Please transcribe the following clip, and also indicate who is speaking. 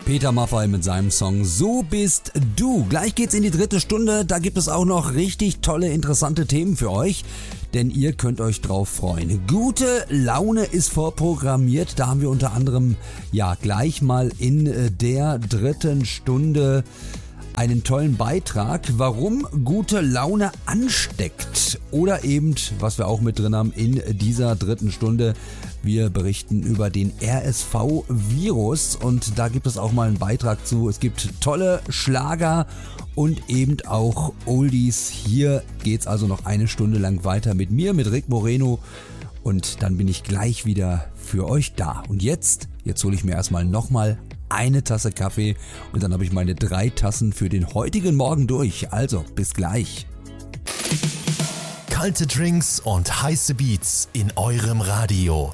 Speaker 1: Peter Maffay mit seinem Song So bist du. Gleich geht's in die dritte Stunde. Da gibt es auch noch richtig tolle, interessante Themen für euch. Denn ihr könnt euch drauf freuen. Gute Laune ist vorprogrammiert. Da haben wir unter anderem gleich mal in der dritten Stunde einen tollen Beitrag, warum gute Laune ansteckt. Oder eben, was wir auch mit drin haben in dieser dritten Stunde, wir berichten über den RSV-Virus und da gibt es auch mal einen Beitrag zu. Es gibt tolle Schlager und eben auch Oldies. Hier geht's also noch eine Stunde lang weiter mit mir, mit Rick Moreno. Und dann bin ich gleich wieder für euch da. Und jetzt hole ich mir erstmal nochmal eine Tasse Kaffee und dann habe ich meine 3 Tassen für den heutigen Morgen durch. Also, bis gleich.
Speaker 2: Kalte Drinks und heiße Beats in eurem Radio.